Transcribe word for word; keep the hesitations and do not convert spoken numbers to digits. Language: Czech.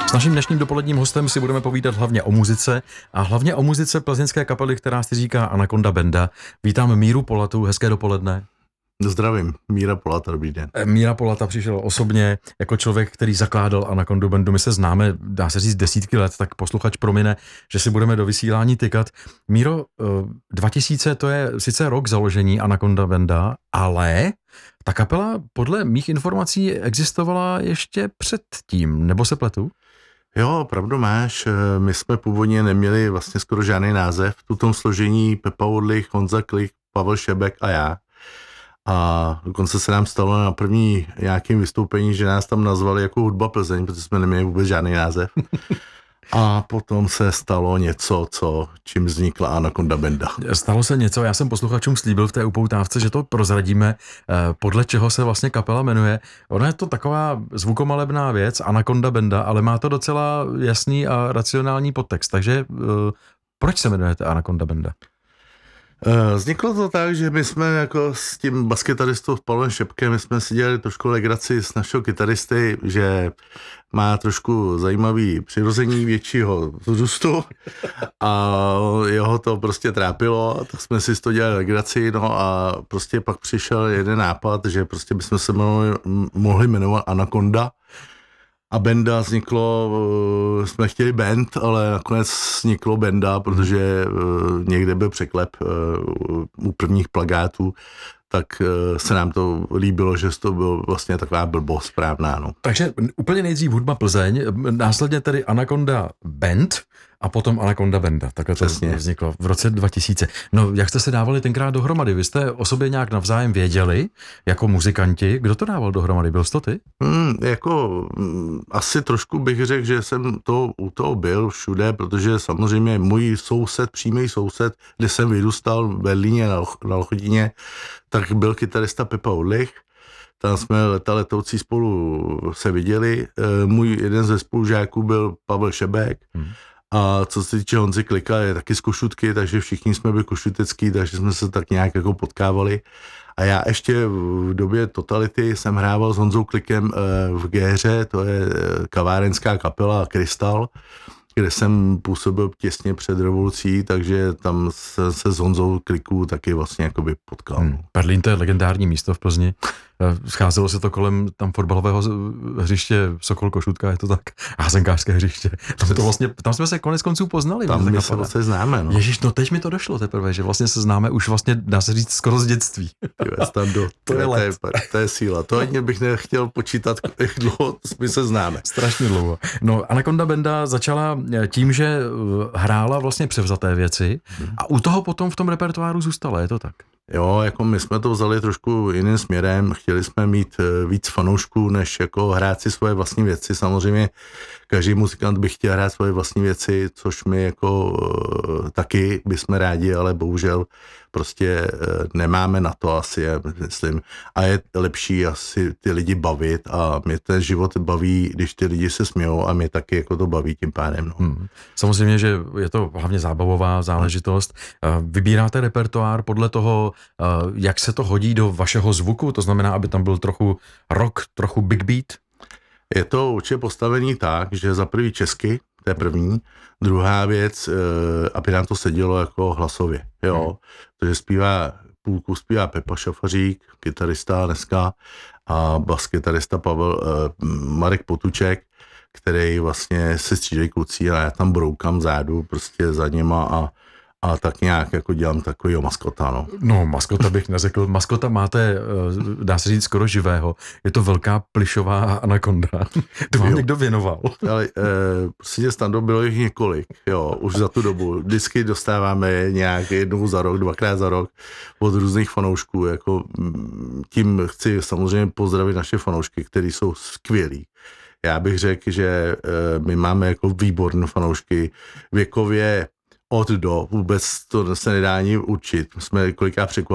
S naším dnešním dopoledním hostem si budeme povídat hlavně o muzice a hlavně o muzice plzeňské kapely, která si říká Anaconda Banda. Vítám Míru Polatu, hezké dopoledne. Zdravím, Míra Polata, dobrý den. Míra Polata přišel osobně jako člověk, který zakládal Anacondu Bandu. My se známe, dá se říct, desítky let, tak posluchač promine, že si budeme do vysílání tykat. Míro, dva tisíce to je sice rok založení Anaconda Banda, ale ta kapela podle mých informací existovala ještě předtím, nebo se pletu? Jo, pravdu máš, my jsme původně neměli vlastně skoro žádný název, v tom složení Pepa Odlich, Honza Klich, Pavel Šebek a já. A dokonce se nám stalo na první nějakém vystoupení, že nás tam nazvali jako Hudba Plzeň, protože jsme neměli vůbec žádný název. A potom se stalo něco, co, čím vznikla Anaconda Banda. Stalo se něco, já jsem posluchačům slíbil v té upoutávce, že to prozradíme, podle čeho se vlastně kapela jmenuje. Ona je to taková zvukomalebná věc, Anaconda Banda, ale má to docela jasný a racionální podtext. Takže proč se jmenujete Anaconda Banda? Vzniklo to tak, že my jsme jako s tím baskytaristou Pavlem Šebkem, my jsme si dělali trošku legraci s našeho kytaristy, že má trošku zajímavý přirození většího vzrůstu a jeho to prostě trápilo, tak jsme si z toho dělali legraci, no a prostě pak přišel jeden nápad, že prostě bychom se mohli jmenovat Anaconda. A Banda vzniklo, jsme chtěli band, ale nakonec vzniklo Banda, protože někde byl překlep u prvních plakátů, tak se nám to líbilo, že to byl vlastně taková blbost správná. No. Takže úplně nejdřív Hudba Plzeň, následně tedy Anaconda Band a potom Anaconda Banda. Takhle to Přesně. vzniklo v roce dva tisíce. No, jak jste se dávali tenkrát dohromady? Vy jste o sobě nějak navzájem věděli, jako muzikanti. Kdo to dával dohromady? Byl jsi to ty? Hmm, jako mm, asi trošku bych řekl, že jsem to, u toho byl všude, protože samozřejmě můj soused, přímý soused, kde jsem vyrůstal v Berlíně na, na Lochodině, tak byl kytarista Pepa Odlich. Tam jsme leta letoucí spolu se viděli. Můj jeden ze spolužáků byl Pavel Šebek. Hmm. A co se týče Honzy Klika, je taky z Košutky, takže všichni jsme byli košutecký, takže jsme se tak nějak jako potkávali. A já ještě v době totality jsem hrával s Honzou Klikem v Géře, to je kavárenská kapela Krystal, kde jsem působil těsně před revolucí, takže tam se, se s Honzou Kliku taky vlastně jakoby potkal. Hmm. Berlín, to je legendární místo v Plzni. Scházelo se to kolem tam fotbalového hřiště Sokol Košutka, je to tak, házenkářské hřiště. Tam, to vlastně, tam jsme se konec konců poznali. Tam my se vlastně známe. No. Ježiš, no teď mi to došlo teprve, že vlastně se známe už vlastně, dá se říct, skoro z dětství. Stando, to, je to, je, to je síla. To ani bych nechtěl počítat, jak dlouho my se známe. Strašně dlouho. No, Anaconda Banda začala tím, že hrála vlastně převzaté věci a u toho potom v tom repertoáru zůstala, je to tak? Jo, jako my jsme to vzali trošku jiným směrem, chtěli jsme mít víc fanoušků, než jako hrát si svoje vlastní věci. Samozřejmě každý muzikant by chtěl hrát svoje vlastní věci, což my jako taky bychom rádi, ale bohužel prostě nemáme na to asi, já myslím. A je lepší asi ty lidi bavit a mě ten život baví, když ty lidi se smějou a mě taky jako to baví tím pádem. No. Hmm. Samozřejmě, že je to hlavně zábavová záležitost. Vybíráte repertoár podle toho, jak se to hodí do vašeho zvuku, to znamená, aby tam byl trochu rock, trochu big beat? Je to určitě postavený tak, že za prvý česky, to je první, druhá věc, aby nám to sedělo jako hlasově, jo, hmm. takže zpívá, půlku zpívá Pepa Šafařík, kytarista dneska a baskytarista Pavel, Marek Potuček, který vlastně se střídají kluci a já tam broukám zádu prostě za něma a A tak nějak jako dělám takovýho maskota, no. No, maskota bych neřekl. Maskota máte, dá se říct, skoro živého. Je to velká plišová anakonda. To vám někdo věnoval. Ale e, prostě Stando, bylo jich několik, jo, už za tu dobu. Vždycky dostáváme nějak jednou za rok, dvakrát za rok od různých fanoušků. Jako, tím chci samozřejmě pozdravit naše fanoušky, kteří jsou skvělí. Já bych řekl, že e, my máme jako výborné fanoušky věkově od do, vůbec to se nedá ani určit. Jsme kolikrát překvapili.